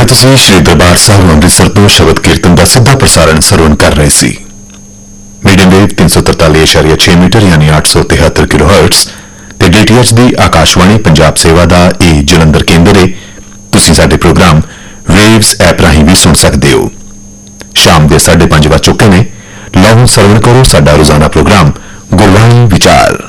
ਤੁਸੀਂ ਸ਼੍ਰੀ ਦਰਬਾਰ ਸਾਹਿਬ ਅੰਮ੍ਰਿਤਸਰ ਤੋਂ ਸ਼ਬਦ ਕੀਰਤਨ ਦਾ ਸਿੱਧਾ ਪ੍ਰਸਾਰਣ ਸਰਵਣ ਕਰ ਰਹੇ ਸੀ। ਮੀਡੀਅਮ ਵੇਵ 343.6 ਮੀਟਰ ਯਾਨੀ 873 ਕਿਲੋਹਰਟਜ਼ ਤੇ DTH ਦੀ ਆਕਾਸ਼ਵਾਣੀ ਪੰਜਾਬ ਸੇਵਾ ਦਾ ਇਹ ਜਲੰਧਰ ਕੇਂਦਰ ਹੈ। ਤੁਸੀਂ ਸਾਡੇ ਪ੍ਰੋਗਰਾਮ ਵੇਵਸ ਐਪ ਰਾਹੀਂ ਵੀ ਸੁਣ ਸਕਦੇ ਹੋ। ਸ਼ਾਮ ਦੇ 5:30 ਵੱਜ ਚੁੱਕੇ ਨੇ। ਲਓ ਸਰਵਣ ਕਰੋ ਸਾਡਾ ਰੋਜ਼ਾਨਾ ਪ੍ਰੋਗਰਾਮ ਗੁਰਬਾਣੀ ਵਿਚਾਰ।